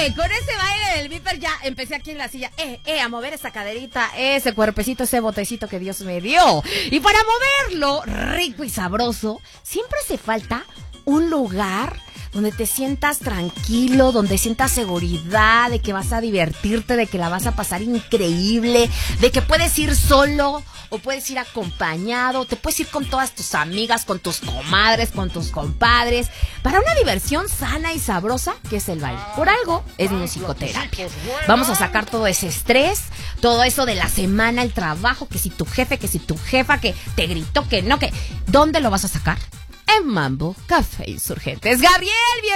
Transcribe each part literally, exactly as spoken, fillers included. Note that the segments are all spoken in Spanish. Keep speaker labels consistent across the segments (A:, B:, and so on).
A: Eh, con ese baile del Viper ya empecé aquí en la silla, eh, eh, a mover esa caderita, ese cuerpecito, ese botecito que Dios me dio. Y para moverlo rico y sabroso, siempre hace falta un lugar donde te sientas tranquilo, donde sientas seguridad de que vas a divertirte, de que la vas a pasar increíble, de que puedes ir solo o puedes ir acompañado, te puedes ir con todas tus amigas, con tus comadres, con tus compadres, para una diversión sana y sabrosa que es el baile. Por algo es musicoterapia. Vamos a sacar todo ese estrés, todo eso de la semana, el trabajo, que si tu jefe, que si tu jefa, que te gritó, que no, que... ¿Dónde lo vas a sacar? En Mambo Café Insurgentes. Gabriel,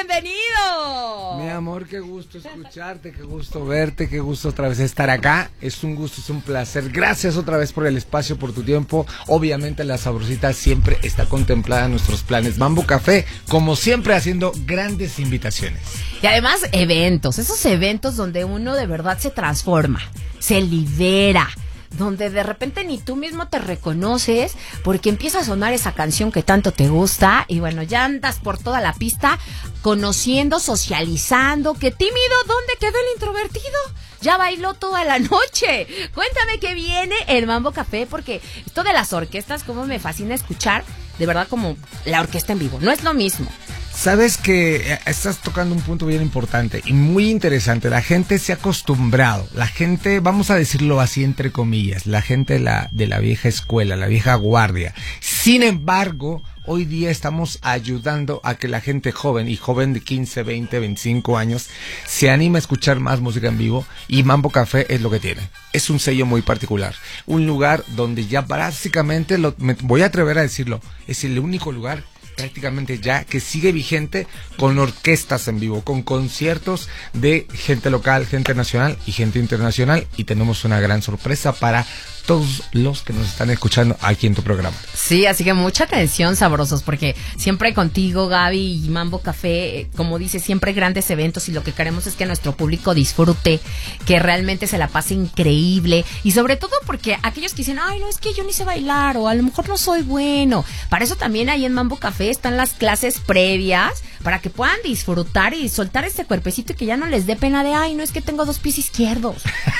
A: bienvenido.
B: Mi amor, qué gusto escucharte, qué gusto verte, qué gusto otra vez estar acá. Es un gusto, es un placer. Gracias otra vez por el espacio, por tu tiempo. Obviamente la sabrosita siempre está contemplada en nuestros planes. Mambo Café, como siempre, haciendo grandes invitaciones.
A: Y además eventos, esos eventos donde uno de verdad se transforma, se libera, donde de repente ni tú mismo te reconoces porque empieza a sonar esa canción que tanto te gusta y bueno, ya andas por toda la pista conociendo, socializando. Qué tímido, ¿dónde quedó el introvertido? Ya bailó toda la noche. Cuéntame qué viene el Mambo Café, porque esto de las orquestas, como me fascina escuchar, de verdad, como la orquesta en vivo, no es lo mismo.
B: Sabes que estás tocando un punto bien importante y muy interesante. La gente se ha acostumbrado, la gente, vamos a decirlo así entre comillas, la gente de la, de la vieja escuela, la vieja guardia. Sin embargo, hoy día estamos ayudando a que la gente joven y joven de quince, veinte, veinticinco años se anime a escuchar más música en vivo, y Mambo Café es lo que tiene. Es un sello muy particular, un lugar donde ya básicamente, lo, me voy a atrever a decirlo, es el único lugar prácticamente ya que sigue vigente con orquestas en vivo, con conciertos de gente local, gente nacional y gente internacional, y tenemos una gran sorpresa para todos los que nos están escuchando aquí en tu programa.
A: Sí, así que mucha atención, sabrosos, porque siempre contigo, Gaby, y Mambo Café, como dices, siempre grandes eventos, y lo que queremos es que nuestro público disfrute, que realmente se la pase increíble, y sobre todo porque aquellos que dicen, ay, no, es que yo ni sé bailar, o a lo mejor no soy bueno, para eso también ahí en Mambo Café están las clases previas, para que puedan disfrutar y soltar ese cuerpecito y que ya no les dé pena de, ay, no, es que tengo dos pies izquierdos.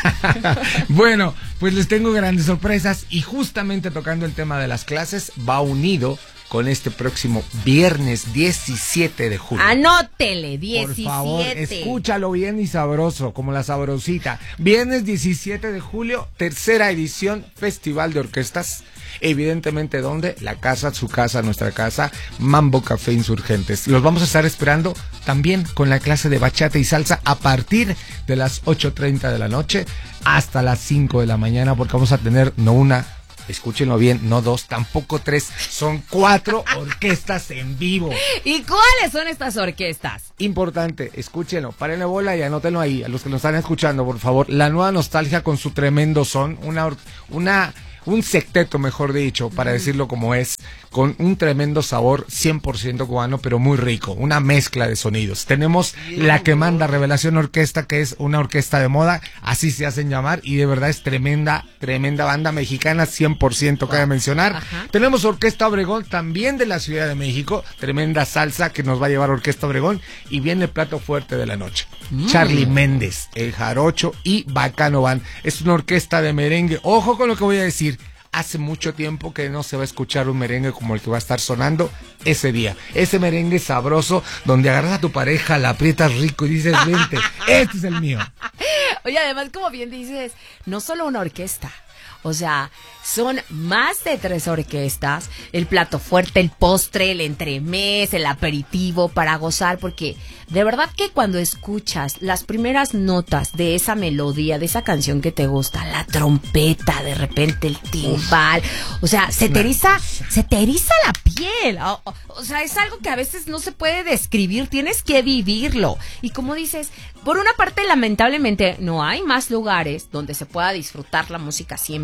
B: Bueno, pues les tengo grandes sorpresas, y justamente tocando el tema de las clases, va unido con este próximo viernes diecisiete de julio.
A: Anótele, diecisiete.
B: Por favor, escúchalo bien y sabroso, como la sabrosita. Viernes diecisiete de julio, tercera edición, Festival de Orquestas. Evidentemente, ¿dónde? La casa, su casa, nuestra casa, Mambo Café Insurgentes. Los vamos a estar esperando también con la clase de bachata y salsa a partir de las ocho treinta de la noche hasta las cinco de la mañana, porque vamos a tener no una, escúchenlo bien, no dos, tampoco tres, son cuatro orquestas en vivo.
A: ¿Y cuáles son estas orquestas?
B: Importante, escúchenlo, párenle bola y anótenlo ahí, a los que nos están escuchando, por favor. La Nueva Nostalgia con su tremendo son, una... una un secteto, mejor dicho, para decirlo como es, con un tremendo sabor cien por ciento cubano, pero muy rico, una mezcla de sonidos. Tenemos la que manda Revelación Orquesta, que es una orquesta de moda, así se hacen llamar, y de verdad es tremenda, tremenda banda mexicana, cien por ciento cabe mencionar. Ajá. Tenemos Orquesta Obregón, también de la Ciudad de México, tremenda salsa que nos va a llevar Orquesta Obregón, y viene el plato fuerte de la noche. Mm. Charlie Méndez, El Jarocho y Bacano Band. Es una orquesta de merengue. Ojo con lo que voy a decir. Hace mucho tiempo que no se va a escuchar un merengue como el que va a estar sonando ese día. Ese merengue sabroso donde agarras a tu pareja, la aprietas rico y dices, vente, este es el mío.
A: Oye, además, como bien dices, no solo una orquesta. O sea, son más de tres orquestas, el plato fuerte, el postre, el entremés, el aperitivo para gozar, porque de verdad que cuando escuchas las primeras notas de esa melodía, de esa canción que te gusta, la trompeta, de repente el timbal, o sea, se te eriza, se te eriza la piel. O, o, o sea, es algo que a veces no se puede describir, tienes que vivirlo. Y como dices, por una parte, lamentablemente, no hay más lugares donde se pueda disfrutar la música así en vivo.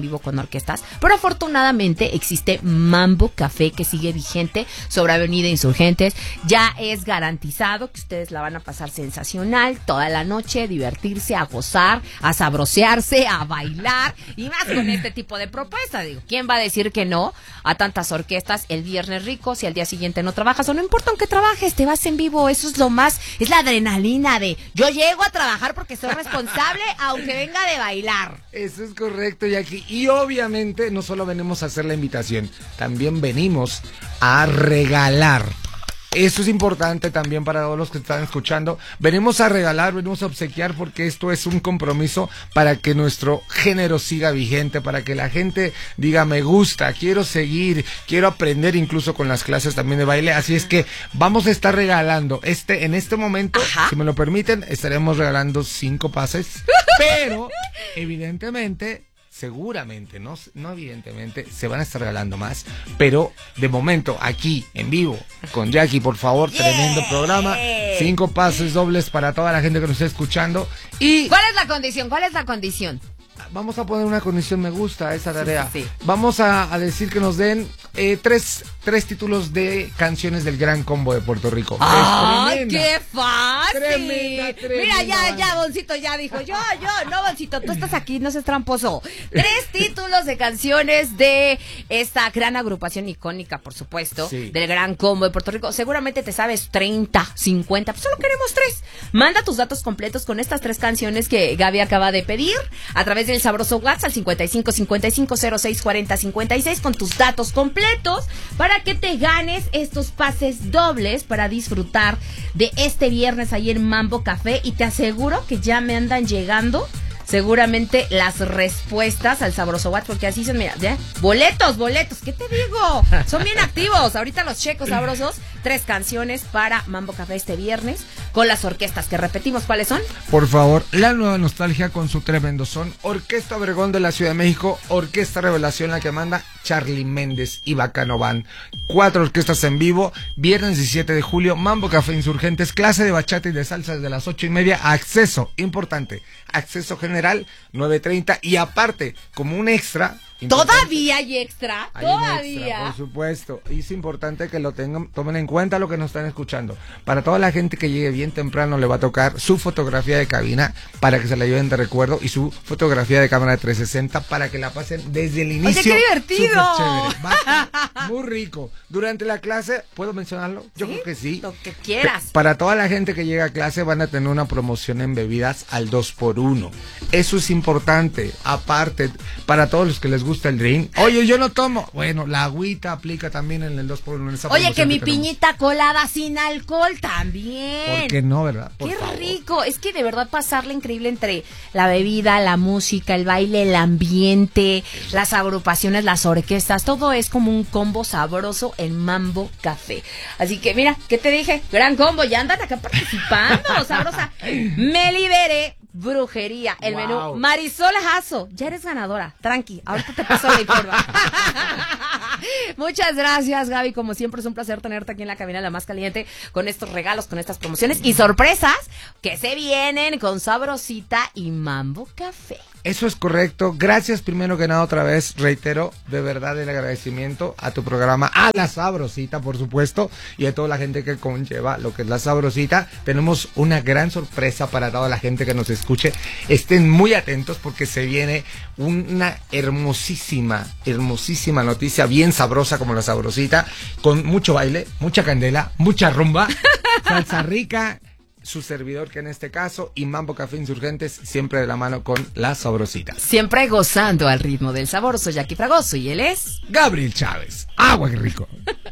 A: vivo con orquestas, pero afortunadamente existe Mambo Café, que sigue vigente sobre Avenida Insurgentes. Ya es garantizado que ustedes la van a pasar sensacional toda la noche, divertirse, a gozar, a sabrosearse, a bailar, y más con este tipo de propuestas. Digo, ¿quién va a decir que no a tantas orquestas el viernes rico si al día siguiente no trabajas? O no importa aunque trabajes, te vas en vivo. Eso es lo más, es la adrenalina de yo llego a trabajar porque soy responsable aunque venga de bailar.
B: Eso es correcto, Jackie. Y obviamente no solo venimos a hacer la invitación, también venimos a regalar. Eso es importante también para todos los que están escuchando. Venimos a regalar, venimos a obsequiar, porque esto es un compromiso para que nuestro género siga vigente, para que la gente diga me gusta, quiero seguir, quiero aprender incluso con las clases también de baile. Así es que vamos a estar regalando este, en este momento, Ajá. si me lo permiten, estaremos regalando cinco pases, pero evidentemente... Seguramente, no, no evidentemente, se van a estar regalando más, pero de momento, aquí, en vivo, con Jackie, por favor, yeah. tremendo programa, cinco pases dobles para toda la gente que nos está escuchando. Y
A: ¿cuál es la condición? ¿Cuál es la condición?
B: Vamos a poner una condición, me gusta esa tarea.
A: Sí, sí, sí.
B: Vamos a, a decir que nos den eh, tres, tres títulos de canciones del Gran Combo de Puerto Rico.
A: ¡Ay, qué fácil!
B: Tremenda, tremenda.
A: Mira, ya, ya, Boncito ya dijo, yo, yo, no, Boncito, tú estás aquí, no seas tramposo. Tres títulos de canciones de esta gran agrupación icónica, por supuesto, sí. del Gran Combo de Puerto Rico. Seguramente te sabes treinta, cincuenta, pues solo queremos tres. Manda tus datos completos con estas tres canciones que Gaby acaba de pedir a través del sabroso WhatsApp al cincuenta y cinco cincuenta y cinco cero seis cuarenta cincuenta y seis con tus datos completos para que te ganes estos pases dobles para disfrutar de este viernes ahí en Mambo Café. Y te aseguro que ya me andan llegando seguramente las respuestas al sabroso WhatsApp, porque así son, mira, ¿ya? boletos, boletos, ¿qué te digo? Son bien activos, ahorita los checos sabrosos, tres canciones para Mambo Café este viernes, con las orquestas que repetimos, ¿cuáles son?
B: Por favor, La Nueva Nostalgia con su tremendo son, Orquesta Obregón de la Ciudad de México, Orquesta Revelación, la que manda Charly Méndez y Bacano Band, cuatro orquestas en vivo, viernes diecisiete de julio, Mambo Café Insurgentes, clase de bachata y de salsa desde las ocho y media, acceso, importante, acceso general, nueve treinta, y aparte, como un extra...
A: ¿Todavía hay extra?
B: Hay
A: ¿Todavía?
B: Extra, por supuesto. Y es importante que lo tengan, tomen en cuenta lo que nos están escuchando. Para toda la gente que llegue bien temprano le va a tocar su fotografía de cabina para que se la lleven de recuerdo y su fotografía de cámara de trescientos sesenta para que la pasen desde el inicio.
A: ¡Oye, qué divertido!
B: Súper chévere. Va a estar muy rico. Durante la clase, ¿puedo mencionarlo? Yo
A: ¿Sí?
B: creo que sí.
A: Lo que quieras.
B: P- para toda la gente que llega a clase van a tener una promoción en bebidas al dos por uno. Eso es importante. Aparte, para todos los que les gusta el drink. Oye, yo no tomo. Bueno, la agüita aplica también en el dos por uno. En esa
A: Oye, que mi
B: que
A: piñita colada sin alcohol también.
B: ¿Por qué no, verdad? Por
A: qué
B: favor.
A: rico. Es que de verdad pasarla increíble entre la bebida, la música, el baile, el ambiente, las agrupaciones, las orquestas. Todo es como un combo sabroso en Mambo Café. Así que mira, ¿qué te dije? Gran combo. Ya andan acá participando. Sabrosa. Me liberé. Brujería, el wow. menú Marisol Jasso, ya eres ganadora, tranqui, ahorita te paso la informa. Muchas gracias, Gaby, como siempre es un placer tenerte aquí en la cabina La Más Caliente con estos regalos, con estas promociones y sorpresas que se vienen con Sabrosita y Mambo Café.
B: Eso es correcto. Gracias primero que nada otra vez, reitero de verdad el agradecimiento a tu programa, a La Sabrosita por supuesto, y a toda la gente que conlleva lo que es La Sabrosita. Tenemos una gran sorpresa para toda la gente que nos escuche. Estén muy atentos porque se viene una hermosísima, hermosísima noticia, bien sabrosa como La Sabrosita, con mucho baile, mucha candela, mucha rumba, salsa rica, su servidor que en este caso y Mambo Café Insurgentes siempre de la mano con La Sabrosita.
A: Siempre gozando al ritmo del sabor. Soy Jackie Fragoso y él es
B: Gabriel Chávez. Agua, qué rico.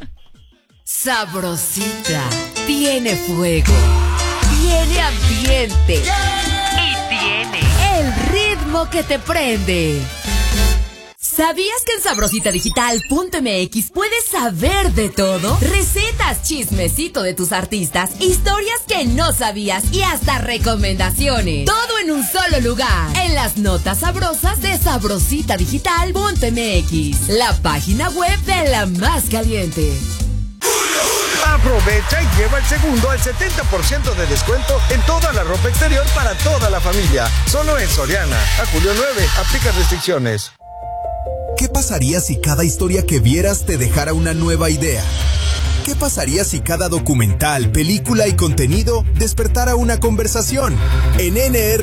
A: Sabrosita tiene fuego, tiene ambiente y tiene el ritmo que te prende. ¿Sabías que en sabrosita digital punto m x puedes saber de todo? Recetas, chismecito de tus artistas, historias que no sabías y hasta recomendaciones. Todo en un solo lugar. En las notas sabrosas de sabrosita digital punto m x, la página web de La Más Caliente.
C: Aprovecha y lleva el segundo al setenta por ciento de descuento en toda la ropa exterior para toda la familia. Solo en Soriana. A julio nueve. Aplica restricciones.
D: ¿Qué pasaría si cada historia que vieras te dejara una nueva idea? ¿Qué pasaría si cada documental, película y contenido despertara una conversación? En N R